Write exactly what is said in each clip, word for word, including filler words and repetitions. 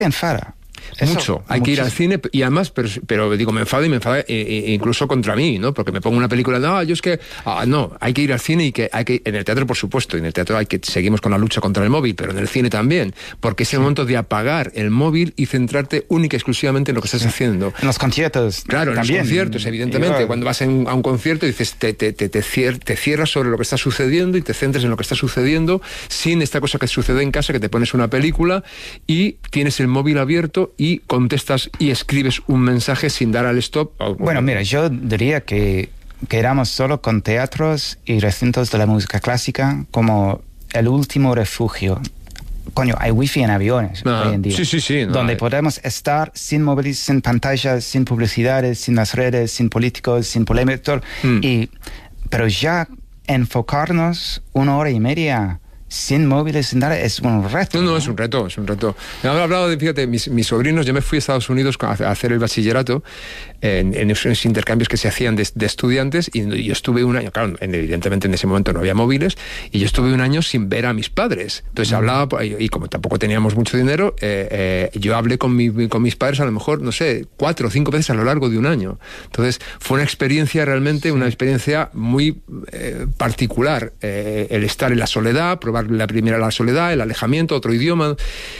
enfada. Eso, mucho, hay muchísimo. que ir al cine y además, pero, pero digo, me enfado y me enfado eh, eh, incluso contra mí, ¿no? Porque me pongo una película, no, yo es que, ah, no, hay que ir al cine y que hay que, en el teatro por supuesto, en el teatro hay que, seguimos con la lucha contra el móvil, pero en el cine también, porque es el momento de apagar el móvil y centrarte única y exclusivamente en lo que estás haciendo. En los conciertos. Claro, en también. los conciertos, evidentemente, Igual. cuando vas en, a un concierto dices, te, te, te, te, cier, te cierras sobre lo que está sucediendo y te centras en lo que está sucediendo, sin esta cosa que sucede en casa, que te pones una película y tienes el móvil abierto y contestas y escribes un mensaje sin dar al stop. Bueno, mira, yo diría que quedamos solo con teatros y recintos de la música clásica como el último refugio. Coño, hay wifi en aviones Ah, hoy en día. sí, sí, sí, no, donde hay... podemos estar sin móviles, sin pantallas, sin publicidades, sin las redes, sin políticos, sin polémicos. Mm. Y, pero ya enfocarnos una hora y media sin móviles, sin nada, es un reto. No, no, ¿no? es un reto, es un reto. Me han hablado de, fíjate, mis, mis sobrinos, yo me fui a Estados Unidos a hacer el bachillerato en, en esos intercambios que se hacían de, de estudiantes y yo estuve un año, claro, evidentemente en ese momento no había móviles y yo estuve un año sin ver a mis padres. Entonces mm. hablaba, y, y como tampoco teníamos mucho dinero, eh, eh, yo hablé con, mi, con mis padres a lo mejor, no sé, cuatro o cinco veces a lo largo de un año. Entonces fue una experiencia realmente, sí. una experiencia muy eh, particular, eh, el estar en la soledad, probar la primera la soledad, el alejamiento, otro idioma.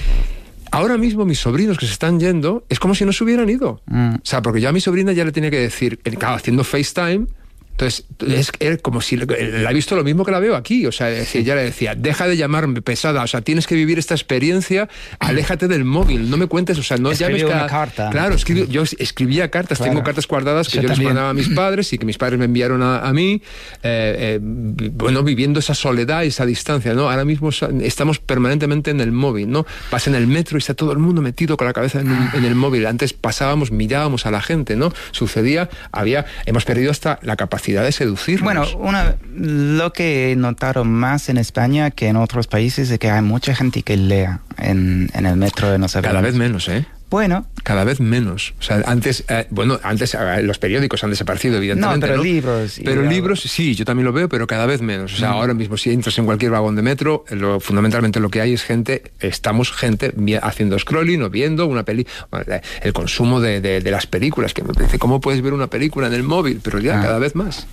Ahora mismo mis sobrinos que se están yendo, es como si no se hubieran ido. Mm. O sea, porque yo a mi sobrina ya le tenía que decir, claro, haciendo FaceTime, entonces es, es como si la he visto lo mismo que la veo aquí. O sea, sí. ya le decía, deja de llamarme pesada, o sea, tienes que vivir esta experiencia, aléjate del móvil, no me cuentes, o sea, no Escribió llames cada... una carta. Claro, escribí, yo escribía cartas, claro. tengo cartas guardadas que yo, yo les mandaba a mis padres y que mis padres me enviaron a, a mí, eh, eh, bueno, viviendo esa soledad, esa distancia, ¿no? Ahora mismo estamos permanentemente en el móvil, ¿no? Vas en el metro y está todo el mundo metido con la cabeza en, en el móvil. Antes pasábamos, mirábamos a la gente, ¿no? Sucedía, había, hemos perdido hasta la capacidad de seducirnos. Bueno, una, lo que he notado más en España que en otros países es que hay mucha gente que lea en, en el metro de los aviones. Cada vez menos, ¿eh? Bueno. Cada vez menos. O sea, antes, eh, bueno, antes eh, los periódicos han desaparecido, evidentemente. No, pero ¿no? libros. Pero libros, sí, yo también lo veo, pero cada vez menos. O sea, mm. ahora mismo si entras en cualquier vagón de metro, lo, fundamentalmente lo que hay es gente, estamos gente haciendo scrolling o viendo una peli, el consumo de, de, de las películas, que me dice, ¿cómo puedes ver una película en el móvil? Pero ya ah. cada vez más.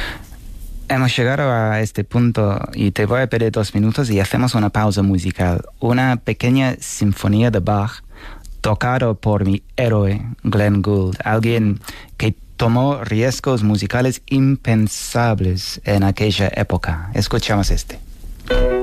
Hemos llegado a este punto y te voy a pedir dos minutos y hacemos una pausa musical. Una pequeña sinfonía de Bach tocado por mi héroe, Glenn Gould, alguien que tomó riesgos musicales impensables en aquella época. Escuchamos este.